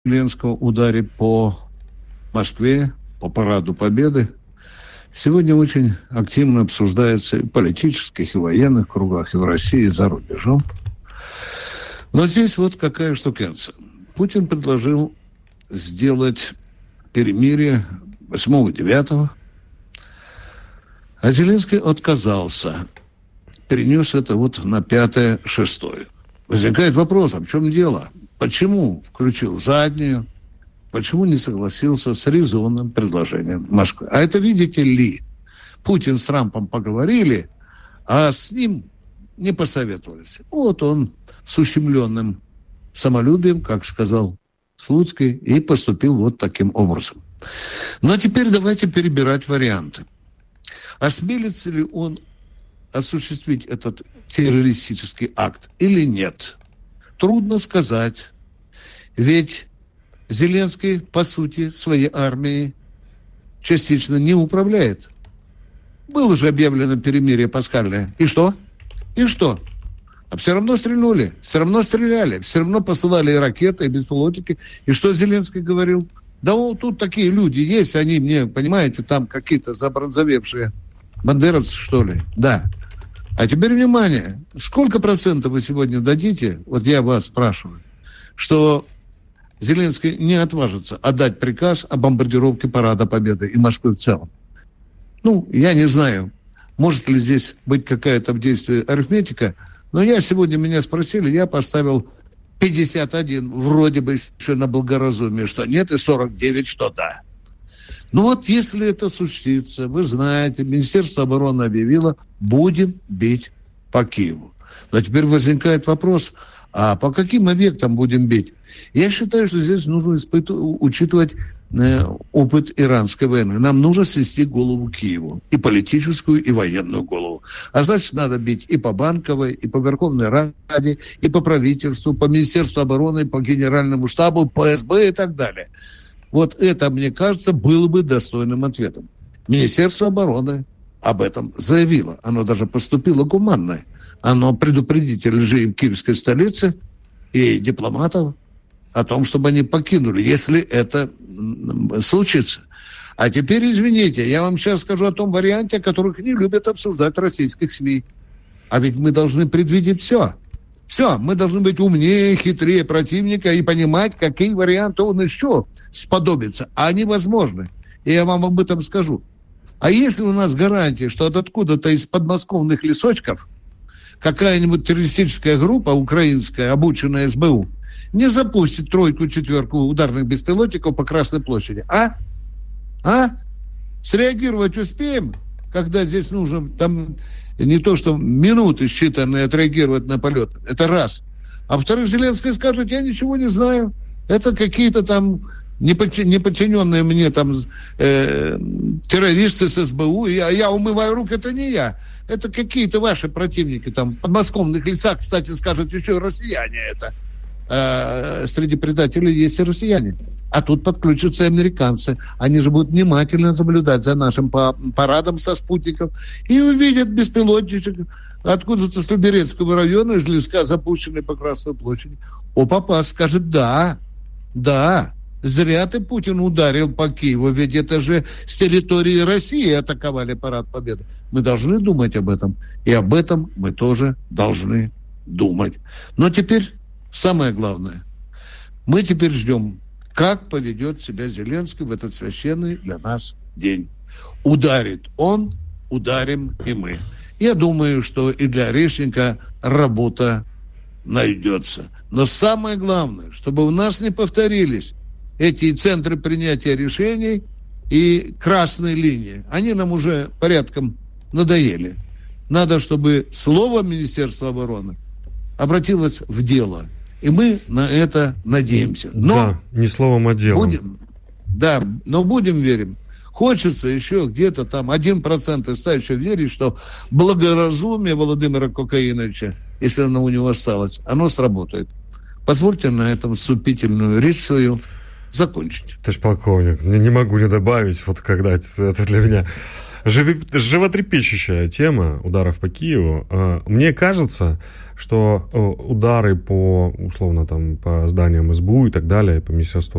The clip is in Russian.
Зеленского ударе по Москве, по Параду Победы, сегодня очень активно обсуждается и в политических, и в военных кругах, и в России, и за рубежом. Но здесь вот какая штукенция. Путин предложил сделать перемирие 8-9, а Зеленский отказался. Перенес это вот на 5-6. Возникает вопрос, а в чем дело? Почему включил заднюю? Почему не согласился с резонным предложением Москвы? А это, видите ли, Путин с Трампом поговорили, а с ним не посоветовались. Вот он с ущемленным самолюбием, как сказал Слуцкий, и поступил вот таким образом. Но теперь давайте перебирать варианты. Осмелится ли он осуществить этот террористический акт или нет? Трудно сказать. Ведь Зеленский, по сути, своей армией частично не управляет. Было же объявлено перемирие пасхальное. И что? И что? А все равно стрельнули, все равно стреляли, все равно посылали и ракеты, и беспилотники. И что Зеленский говорил? Да вот тут такие люди есть, они мне, понимаете, там какие-то забронзовевшие бандеровцы, что ли? Да. А теперь внимание. Сколько процентов вы сегодня дадите, вот я вас спрашиваю, что Зеленский не отважится отдать приказ о бомбардировке Парада Победы и Москвы в целом? Ну, я не знаю, может ли здесь быть какая-то в действии арифметика, но меня спросили, я поставил 51, вроде бы еще на благоразумие, что нет, и 49, что да. Ну вот если это случится, вы знаете, Министерство обороны объявило, будем бить по Киеву. Но теперь возникает вопрос, а по каким объектам будем бить? Я считаю, что здесь нужно учитывать опыт иранской войны. Нам нужно свести голову Киеву. И политическую, и военную голову. А значит, надо бить и по Банковой, и по Верховной Раде, и по правительству, по Министерству обороны, по Генеральному штабу, по СБ и так далее. Вот это, мне кажется, было бы достойным ответом. Министерство обороны об этом заявило. Оно даже поступило гуманно. Оно предупредит режим киевской столицы и дипломатов о том, чтобы они покинули, если это случится. А теперь, извините, я вам сейчас скажу о том варианте, о которых не любят обсуждать российских СМИ. А ведь мы должны предвидеть все. Все, мы должны быть умнее, хитрее противника и понимать, какие варианты он еще сподобится. А они возможны. И я вам об этом скажу. А если у нас гарантия, что откуда-то из подмосковных лесочков какая-нибудь террористическая группа украинская, обученная СБУ, не запустит 3-4 ударных беспилотников по Красной площади? А? Среагировать успеем, когда здесь нужно там не то, что минуты считанные отреагировать на полет. Это раз. А во-вторых, Зеленский скажет, я ничего не знаю. Это какие-то там неподчиненные мне там террористы с СБУ. Я умываю руки, это не я. Это какие-то ваши противники там в подмосковных лесах, кстати, скажут, еще и россияне это. Среди предателей есть и россияне. А тут подключатся американцы. Они же будут внимательно наблюдать за нашим парадом со спутников и увидят беспилотничек откуда-то с Люберецкого района, из леска, запущенный по Красной площади. Папа скажет, да, зря ты, Путин, ударил по Киеву, ведь это же с территории России атаковали Парад Победы. Мы должны думать об этом, и об этом мы тоже должны думать. Но теперь самое главное. Мы теперь ждем, как поведет себя Зеленский в этот священный для нас день. Ударит он, ударим и мы. Я думаю, что и для Орешника работа найдется. Но самое главное, чтобы у нас не повторились эти центры принятия решений и красные линии. Они нам уже порядком надоели. Надо, чтобы слово Министерства обороны обратилось в дело. И мы на это надеемся. Но да, не словом, а делом. Но будем верим. Хочется еще где-то там 1% оставить, еще верить, что благоразумие Владимира Кокаиновича, если оно у него осталось, оно сработает. Позвольте на этом вступительную речь свою закончить. Товарищ полковник, не могу не добавить, вот когда это для меня животрепещущая тема ударов по Киеву. Мне кажется, что удары по, условно, там, по зданиям СБУ и так далее, по Министерству